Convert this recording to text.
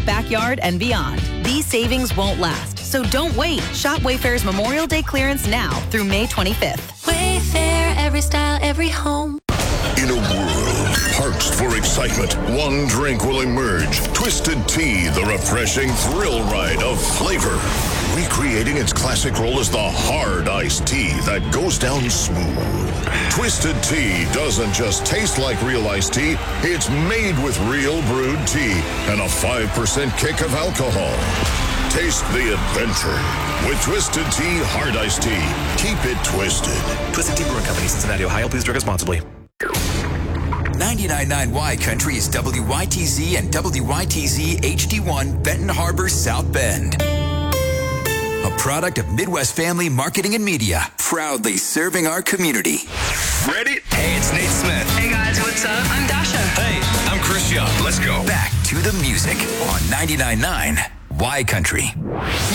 backyard, and beyond. These savings won't last, so don't wait. Shop Wayfair's Memorial Day clearance now through May 25th. Wayfair, every style, every home. In a world parched for excitement, one drink will emerge. Twisted Tea, the refreshing thrill ride of flavor. Recreating its classic role as the hard iced tea that goes down smooth. Twisted Tea doesn't just taste like real iced tea, it's made with real brewed tea and a 5% kick of alcohol. Taste the adventure with Twisted Tea Hard Iced Tea. Keep it twisted. Twisted Tea Brewing Company, Cincinnati, Ohio. Please drink responsibly. 99.9 Y Country is WYTZ and WYTZ HD1 Benton Harbor, South Bend. A product of Midwest Family Marketing and Media, proudly serving our community. Ready? Hey, it's Nate Smith. Hey guys, what's up? I'm Dasha. Hey, I'm Chris Young. Let's go. Back to the music on 99.9 Y Country.